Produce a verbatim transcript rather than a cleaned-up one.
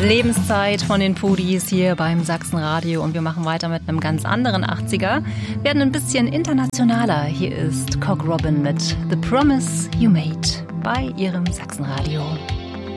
Lebenszeit von den Pudis hier beim Sachsenradio und wir machen weiter mit einem ganz anderen achtziger, werden ein bisschen internationaler. Hier ist Cock Robin mit The Promise You Made bei ihrem Sachsenradio.